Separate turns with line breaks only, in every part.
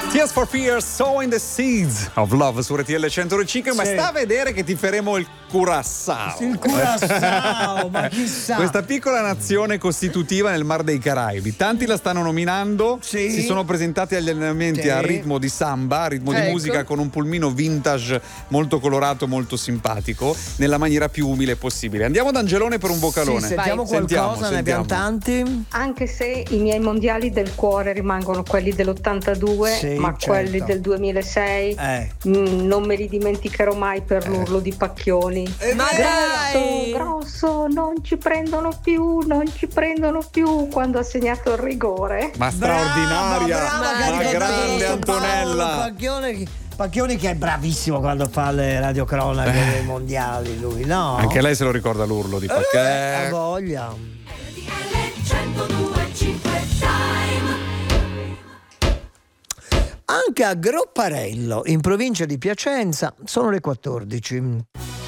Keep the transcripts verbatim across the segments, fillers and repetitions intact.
Tears for Fears, Sowing the Seeds of Love su R T L centodue e cinque. Sì. Ma sta a vedere che ti faremo il Curaçao.
Il Curaçao, ma chissà.
Questa piccola nazione costitutiva nel Mar dei Caraibi. Tanti la stanno nominando.
Sì.
Si sono presentati agli allenamenti
Sì.
a ritmo di samba, a ritmo
Ecco.
di musica, con un pulmino vintage molto colorato, molto simpatico, nella maniera più umile possibile. Andiamo da Angelone per un vocalone.
Sì, sentiamo
Vai.
qualcosa,
Sentiamo,
ne abbiamo
sentiamo.
tanti.
Anche se i miei mondiali del cuore rimangono quelli dell'ottantadue,
Sì,
ma
certo.
quelli del duemilasei
Eh.
mh, non me li dimenticherò mai per l'urlo di Pacchioni.
Ma
Grosso,
dai!
grosso, non ci prendono più, non ci prendono più, quando ha segnato il rigore.
Ma straordinaria,
Brava, brava, che ha
ma
ricordato
grande
questo
Antonella.
Paolo Pacchioni, Pacchioni che è bravissimo quando fa le radiocronache
Eh.
dei mondiali, lui, no?
Anche lei se lo ricorda l'urlo di
Eh,
Pacchioni.
ha voglia. Anche a Gropparello, in provincia di Piacenza, sono le quattordici.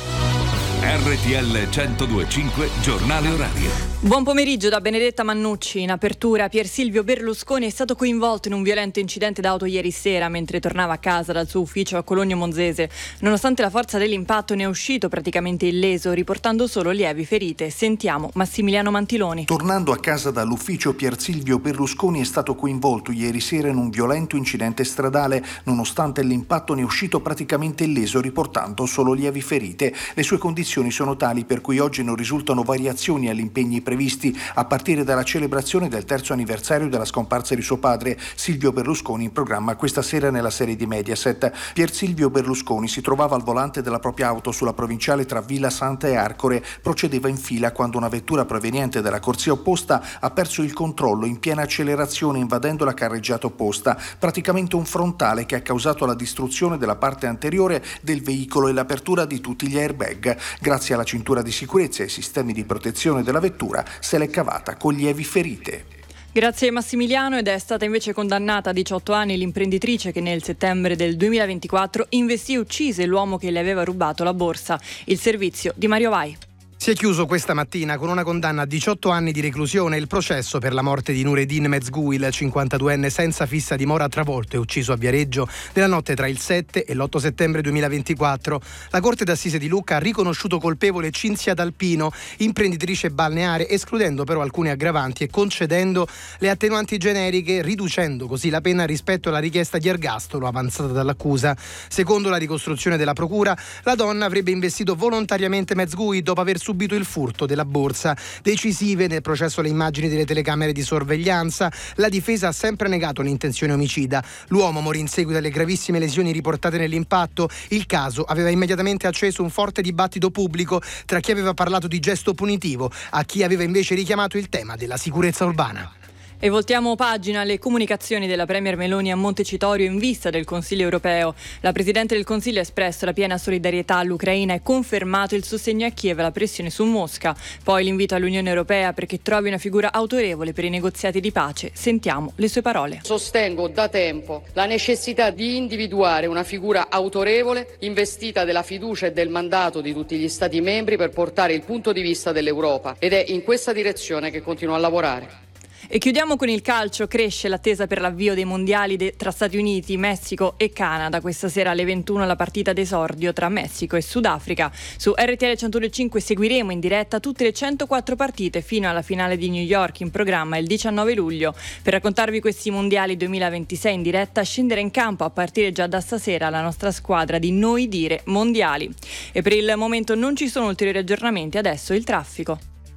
R T L centodue e cinque giornale orario.
Buon pomeriggio da Benedetta Mannucci. In apertura, Pier Silvio Berlusconi è stato coinvolto in un violento incidente d'auto ieri sera mentre tornava a casa dal suo ufficio a Cologno Monzese. Nonostante la forza dell'impatto, ne è uscito praticamente illeso, riportando solo lievi ferite. Sentiamo Massimiliano Mantiloni.
Tornando a casa dall'ufficio, Pier Silvio Berlusconi è stato coinvolto ieri sera in un violento incidente stradale. Nonostante l'impatto, ne è uscito praticamente illeso, riportando solo lievi ferite. Le sue condizioni sono tali per cui oggi non risultano variazioni agli impegni previsti, a partire dalla celebrazione del terzo anniversario della scomparsa di suo padre, Silvio Berlusconi, in programma questa sera nella serie di Mediaset. Pier Silvio Berlusconi si trovava al volante della propria auto sulla provinciale tra Villa Santa e Arcore. Procedeva in fila quando una vettura proveniente dalla corsia opposta ha perso il controllo in piena accelerazione, invadendo la carreggiata opposta, praticamente un frontale che ha causato la distruzione della parte anteriore del veicolo e l'apertura di tutti gli airbag. Grazie alla cintura di sicurezza e ai sistemi di protezione della vettura se l'è cavata con lievi ferite.
Grazie Massimiliano. Ed è stata invece condannata a diciotto anni l'imprenditrice che nel settembre del duemilaventiquattro investì e uccise l'uomo che le aveva rubato la borsa. Il servizio di Mario Vai.
Si è chiuso questa mattina con una condanna a diciotto anni di reclusione il processo per la morte di Nureddin Mezgouil, cinquantaduenne senza fissa dimora, travolto e ucciso a Viareggio nella notte tra il sette e l'otto settembre duemilaventiquattro. La Corte d'Assise di Lucca ha riconosciuto colpevole Cinzia D'Alpino, imprenditrice balneare, escludendo però alcune aggravanti e concedendo le attenuanti generiche, riducendo così la pena rispetto alla richiesta di ergastolo avanzata dall'accusa. Secondo la ricostruzione della procura, la donna avrebbe investito volontariamente Mezgouil dopo aver subito subito il furto della borsa. Decisive nel processo le immagini delle telecamere di sorveglianza. La difesa ha sempre negato l'intenzione omicida. L'uomo morì in seguito alle gravissime lesioni riportate nell'impatto. Il caso aveva immediatamente acceso un forte dibattito pubblico tra chi aveva parlato di gesto punitivo a chi aveva invece richiamato il tema della sicurezza urbana.
E voltiamo pagina alle comunicazioni della Premier Meloni a Montecitorio in vista del Consiglio europeo. La Presidente del Consiglio ha espresso la piena solidarietà all'Ucraina e confermato il sostegno a Kiev e la pressione su Mosca. Poi l'invito all'Unione Europea perché trovi una figura autorevole per i negoziati di pace. Sentiamo le sue parole.
Sostengo da tempo la necessità di individuare una figura autorevole, investita della fiducia e del mandato di tutti gli Stati membri per portare il punto di vista dell'Europa, ed è in questa direzione che continuo a lavorare.
E chiudiamo con il calcio. Cresce l'attesa per l'avvio dei mondiali de- tra Stati Uniti, Messico e Canada. Questa sera alle ventuno la partita d'esordio tra Messico e Sudafrica. Su R T L centodue e cinque seguiremo in diretta tutte le centoquattro partite fino alla finale di New York, in programma il diciannove luglio. Per raccontarvi questi mondiali duemilaventisei in diretta scendere in campo a partire già da stasera la nostra squadra di Noi Dire Mondiali. E per il momento non ci sono ulteriori aggiornamenti, adesso il traffico.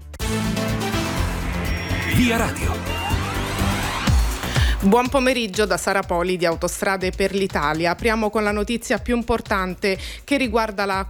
Via Radio.
Buon pomeriggio da Sara Poli di Autostrade per l'Italia. Apriamo con la notizia più importante che riguarda la